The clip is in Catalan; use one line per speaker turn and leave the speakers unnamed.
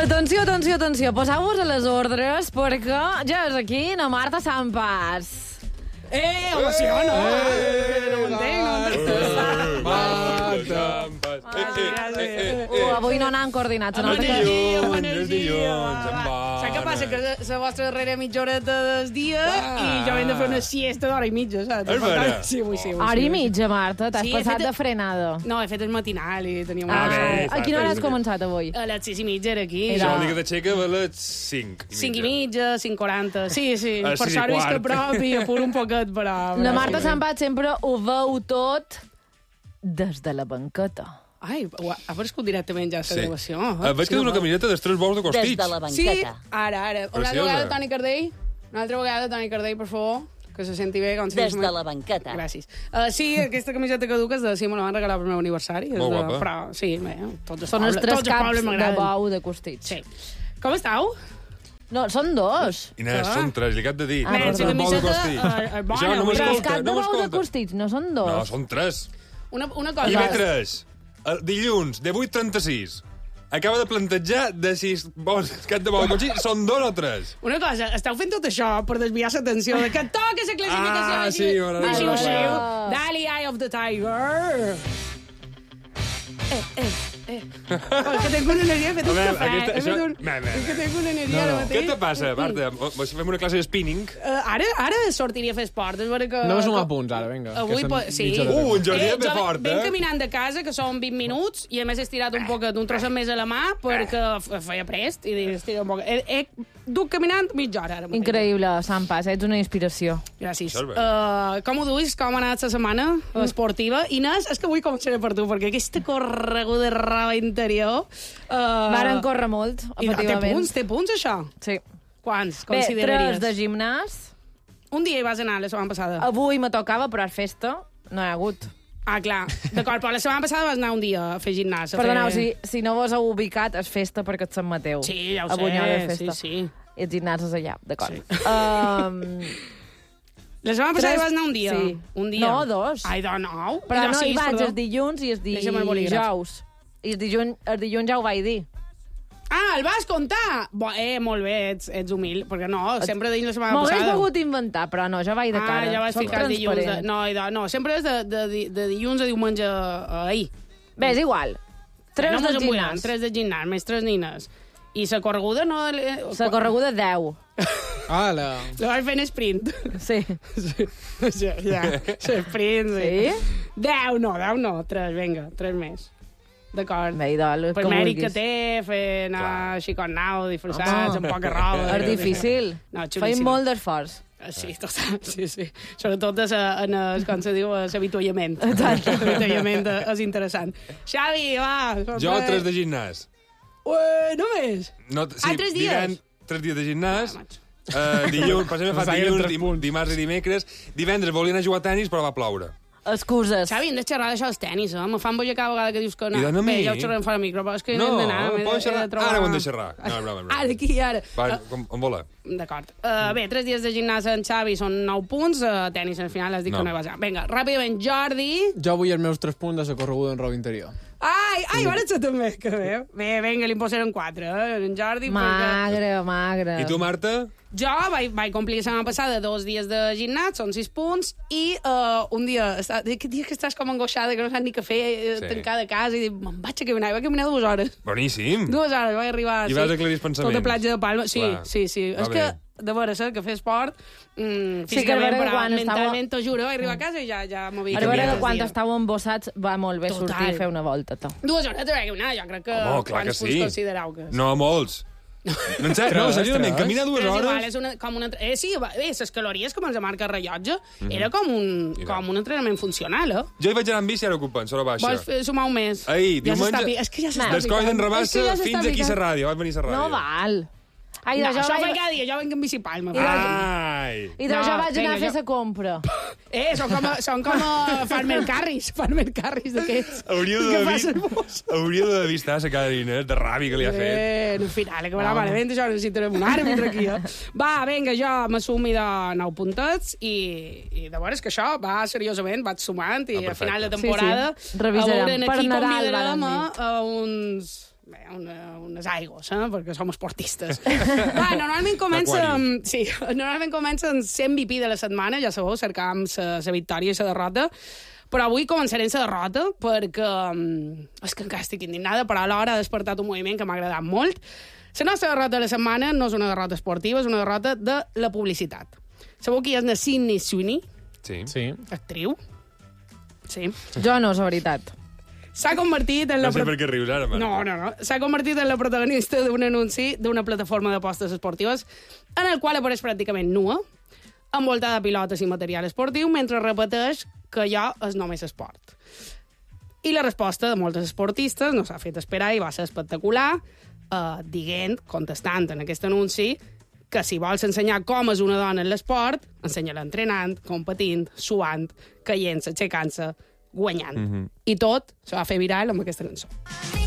Atenció, atenció, atenció. Poseu-vos a les ordres perquè ja és aquí la Marta Sampas.
Emociono! No m'entenc,
Avui no anàvem coordinats.
Amb energia.
Saps
què passa? Que la vostra darrera mitja horeta del dia i jo hem de fer una siesta d'hora i mitja, saps?
És vera?
Sí, avui sí.
Hora i mitja, Marta. T'has
Sí, he
passat
fet-
de frenada.
No, he fet el matinal i teníem
A quina hora has començat avui?
A les 6:30 era aquí.
Era-
Això vol dir que t'aixeca a les 5.
5:30, 5:40. Sí.
A
Per
6 i
això he vist
quart.
a prop i apuro un poquet, però...
La Marta Sampas sempre ho veu tot des de la banqueta.
Ai, ha aparegut directament ja la gravació.
Veig que és una camineta dels 3 bous de
Des
costits.
de la
Sí,
banqueta.
ara. Una altra
Preciosa.
vegada, Toni Cardell. Una altra vegada, Toni Cardell, per favor. Que se senti bé.
Des de la banqueta.
Gràcies. Sí, aquesta camiseta caduca és de... Sí, me la van regalar per el meu aniversari. És
Molt
de,
guapa.
Però, sí, bé, tots
Són els tres caps
pobles
de
m'agraden.
bou de costits.
Sí. Com estàu?
No, són dos.
Inés, són 3, li cap de dir.
Ah,
Bé,
perdó.
la
Un bou de
camiseta...
costits.
bona,
Això no
avui.
Però els
m'escolta,
caps de
no
bou de
m'escolta.
costits no són dos.
No, són 3.
Una cosa...
Dimecres, dilluns, de 8:36. Acaba de plantejar de si cap de bou de costits són 2 o 3.
Una cosa, esteu fent tot això per desviar l'atenció de que toca la classificació.
Ah, sí, m'agrada.
Així. Dali, Eye of the Tiger. Que tenc una energia, he fet un cafè. He fet un... Que tenc una energia ara
Què
mateix.
te passa, Marta? Fem una classe de spinning.
Ara sortiria a fer esport. És vera que...
No sumar punts, ara, vinga.
Avui, sí.
En Jordi és ben fort,
Venc
eh?
caminant de casa, que són 20 minuts, i a més he estirat un poquet, un trosset més a la mà, perquè feia prest, i dic, estira un poquet. He dut caminant mitja hora, ara mateix.
Increïble, Sampas, ets una inspiració.
Gràcies.
Això és bé.
Com ho duis? Com ha anat la setmana esportiva? Inés, és que avui començaré per tu, perquè aquesta correguda de roba interior...
Varen córrer molt,
I
efectivament.
té punts, això?
Sí.
Quants
Bé, 3
consideraries?
de gimnàs.
Un dia hi vas anar, la setmana passada.
Avui me tocava, però és festa. No hi ha hagut.
Ah, clar. D'acord, però la setmana passada vas anar un dia a fer gimnàs.
Perdoneu, si no vos heu ubicat, és festa perquè és Sant Mateu.
Sí, ja ho
Avui
sé,
no hi ha festa.
sí.
I els gimnasos allà, d'acord.
Sí. La setmana passada hi vas anar un dia.
Sí.
Un dia.
No, 2.
Ai, no.
Però no, hi
sis,
vaig
perdó.
els dilluns i els
Deixa'm el bolígraf.
dijous. I el dilluns ja ho vaig dir.
Ah, el vas contar? Molt bé, ets humil, perquè no, sempre dins la setmana
M'ho hagués
passada.
pogut inventar, però no, ja vaig de cara.
Ja vas
Soc
ficar el dilluns.
transparent.
No, sempre és de dilluns a diumenge ahir.
Bé, és igual. 3
no
de
mos embullant,
gimnàs.
3 de gimnàs, més 3 nines. I la correguda no...
La correguda 10.
Ala.
La vaig fent sprint.
Sí.
Ja, sprint, sí.
Sí?
10 no, 3, vinga, 3 més. D'acord.
Bé, idò,
Per
com
mèrit que
vulguis.
té, fer anar així com nau, disfressats, amb poca roba.
És difícil.
No,
Feim
xulíssim.
molt d'esforç.
Sí, total, sí. Sobretot en el, com se diu, l'avituallament. L'avituallament és interessant. Xavi, va.
Jo, 3 de gimnàs.
Ué, només?
No, sí,
3 dies?
3 dies de gimnàs.
Ah, maig.
Dilluns, per exemple, fa
Ens
dilluns,
tres punts.
dimarts i dimecres. Divendres volia anar a jugar a tenis, però va ploure.
Excuses.
Xavi, hem de xerrar d'això dels tenis, eh? Me fan boja cada vegada que dius que no.
I dona a mi?
Bé, ja ho xerrem fora micro, però és que
No,
hem d'anar.
podem xerrar. Ara ho hem de xerrar. No, és broma.
Ara, aquí, ara.
Va, on vola?
D'acord. Bé, 3 dies de gimnàs en Xavi són 9 punts. Tenis, al final, has dit que no hi vas anar. Vinga, ràpidament, Jordi.
Jo vull els meus 3 punts de la correguda en roba interior.
Ai, ara ets també, que bé. Bé, vinga, li posarem 4, en Jordi.
Magre.
I tu, Marta?
Jo vaig complir la setmana passada 2 dies de gimnàs, són 6 punts, i un dia, aquest dia que estàs com angoixada, que no saps ni què fer,
Sí.
tancada a casa, i dic, me'n vaig a caminar, i vaig caminar 2 hores.
Boníssim.
2 hores, vaig arribar...
I vas aclarir els pensaments.
Tota platja de Palma, sí,
Clar.
sí.
Va
És
bé.
que, de veure, que fer esport,
que a
físicament,
veure,
però
quan
mentalment, t'ho juro, vaig arribar a casa i ja m'havia
A veure
canviat
que
els
quan
dies.
estàveu embossats va molt bé
Total.
sortir i fer una volta.
2 hores de caminar, jo crec que...
Home, clar que
quants punts
sí.
considereu que és?
No, molts. No, en sèrio, no, seriosament, caminar 2
Però és igual,
hores...
és com una... sí, les calories, com ens marca el rellotge, era com un entrenament funcional, eh?
Jo hi vaig anar amb bici, ara ocupant, sora baixa.
Vols sumar un mes?
Ahir,
Ja s'està
diumenge,
és que ja s'està
d'Escoll d'en Rabassa
És que ja s'està
fins aquí a
picant.
la ràdio. Vaig venir a la ràdio.
No val. Ai,
No,
jo
això
vaig...
fa cada dia, jo venc amb bicipalma.
Ai!
I doncs
No,
jo vaig anar a
vinga,
fer la compra.
Són com a farmer carris d'aquests.
Hauríeu
Que
d'haver
passen
vist,
molts.
hauríeu d'haver vist a la cara d'Inés, de ràbia que li ha fet.
Al final, que va malament, això necessitarem un àrbitre aquí, eh? Va, vinga, jo m'assumi de 9 puntets i de veure que això va seriosament, vaig sumant i
Ah,
al final de
perfecte.
temporada
Sí. Revisarem.
a veure
Per
aquí
Nadal,
convidarem
varen dir.
a uns... unes aigües, perquè som esportistes. Normalment comencen 100 MVP de la setmana, ja sabeu, cercam la victòria i la derrota, però avui començarem la derrota perquè és que encara estic indignada, però alhora ha despertat un moviment que m'ha agradat molt. La nostra derrota de la setmana no és una derrota esportiva, és una derrota de la publicitat. Sabeu qui és la Sydney Sweeney?
Sí.
Actriu. Sí.
Jo no, és la veritat.
S'ha convertit en la...
No sé per què rius ara, Marta.
No. S'ha convertit en la protagonista d'un anunci d'una plataforma d'apostes esportives en el qual apareix pràcticament nua, envoltada de pilotes i material esportiu, mentre repeteix que allò és només esport. I la resposta de moltes esportistes no s'ha fet esperar i va ser espectacular, contestant en aquest anunci que si vols ensenyar com és una dona en l'esport, ensenya-la entrenant, competint, suant, caient-se, aixecant-se, guanyant. I tot se va fer viral amb aquesta cançó.